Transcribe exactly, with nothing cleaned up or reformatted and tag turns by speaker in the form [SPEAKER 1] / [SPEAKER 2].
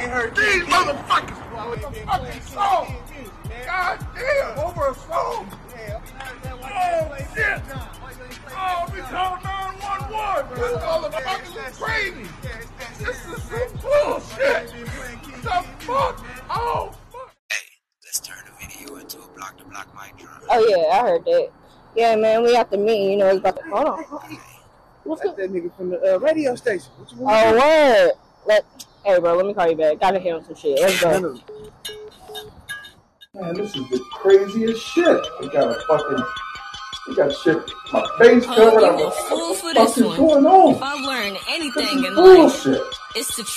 [SPEAKER 1] heard these motherfuckers. What the fucking song? God damn, over a song. Oh shit. Oh, we called nine one one. This motherfuckers is crazy. This is some bullshit. The fuck? Oh fuck.
[SPEAKER 2] Hey, let's turn the video into a block to block mic drop.
[SPEAKER 3] Oh yeah, I heard that. Yeah, man, we got the meeting. You know, it's about to. Hold on. What's
[SPEAKER 1] That's that nigga from the uh, radio station. What you want?
[SPEAKER 3] Oh, word. Let, hey, bro, let me call you back. Gotta hear some shit. Let's go.
[SPEAKER 1] Man, this is the craziest shit. We got a fucking, we got shit. My face covered. I'm a fool for this one. Going on?
[SPEAKER 4] If I've learned anything in
[SPEAKER 1] bullshit.
[SPEAKER 4] life, it's to